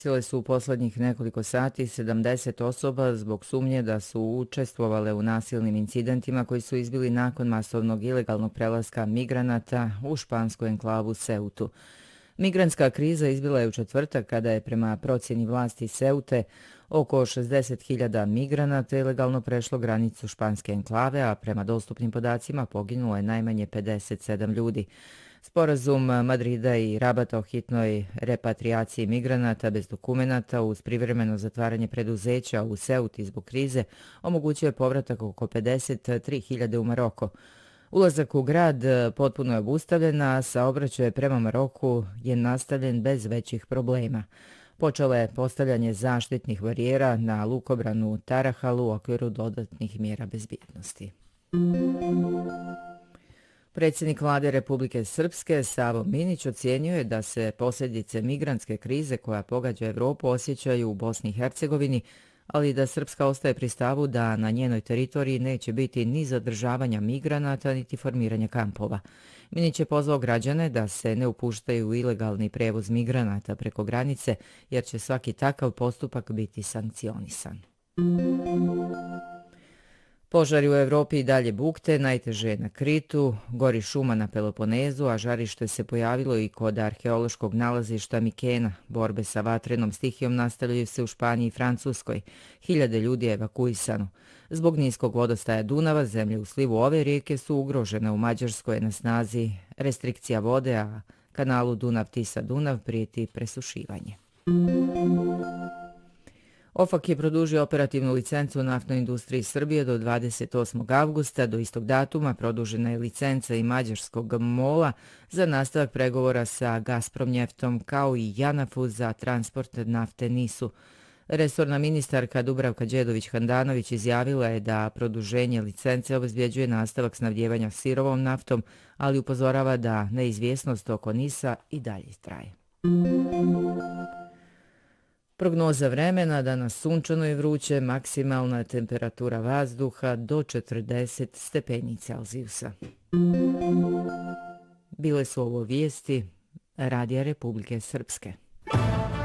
Uhapsile su u posljednjih nekoliko sati 70 osoba zbog sumnje da su učestvovale u nasilnim incidentima koji su izbili nakon masovnog ilegalnog prelaska migranata u špansku enklavu Ceutu. Migrantska kriza izbila je u četvrtak kada je prema procjeni vlasti Ceute oko 60.000 migranata ilegalno prešlo granicu španske enklave, a prema dostupnim podacima poginulo je najmanje 57 ljudi. Sporazum Madrida i Rabata o hitnoj repatriaciji migranata bez dokumenata uz privremeno zatvaranje preduzeća u Ceuti zbog krize omogućuje povratak oko 53.000 u Maroko. Ulazak u grad potpuno je obustavljen, a saobraćaj prema Maroku je nastavljen bez većih problema. Počelo je postavljanje zaštitnih barijera na lukobranu Tarahalu u okviru dodatnih mjera bezbjednosti. Predsjednik vlade Republike Srpske Savo Minić ocijenio je da se posljedice migrantske krize koja pogađa Evropu osjećaju u Bosni i Hercegovini, ali da Srpska ostaje pri stavu da na njenoj teritoriji neće biti ni zadržavanja migranata niti formiranja kampova. Minić je pozvao građane da se ne upuštaju u ilegalni prevoz migranata preko granice, jer će svaki takav postupak biti sankcionisan. Požari u Evropi i dalje bukte, najteže je na Kritu, gori šuma na Peloponezu, a žarište se pojavilo i kod arheološkog nalazišta Mikena. Borbe sa vatrenom stihijom nastavljaju se u Španiji i Francuskoj. Hiljade ljudi je evakuisano. Zbog niskog vodostaja Dunava, zemlje u slivu ove rijeke su ugrožene. U Mađarskoj je na snazi restrikcija vode, a kanalu Dunav-Tisa-Dunav prijeti presušivanje. OFAK je produžio operativnu licencu u naftnoj industriji Srbije do 28. avgusta. Do istog datuma produžena je licenca i mađarskog MOL-a za nastavak pregovora sa Gazpromnjeftom kao i Janafu za transport nafte NIS-u. Resorna ministarka Dubravka Đedović-Handanović izjavila je da produženje licence obezbjeđuje nastavak snabdijevanja sirovom naftom, ali upozorava da neizvjesnost oko NIS-a i dalje traje. Prognoza vremena, danas sunčano i vruće, maksimalna temperatura vazduha do 40 stepeni Celzijusa. Bile su ovo vijesti Radija Republike Srpske.